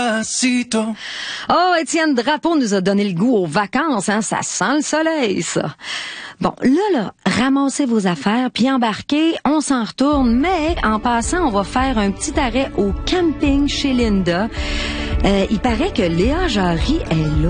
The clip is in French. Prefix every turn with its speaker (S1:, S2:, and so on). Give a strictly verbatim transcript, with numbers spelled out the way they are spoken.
S1: Oh, Étienne Drapeau nous a donné le goût aux vacances, hein. Ça sent le soleil, ça. Bon, là, là, ramassez vos affaires, puis embarquez, on s'en retourne, mais en passant, on va faire un petit arrêt au camping chez Linda. Euh, il paraît que Léa Jarry est là.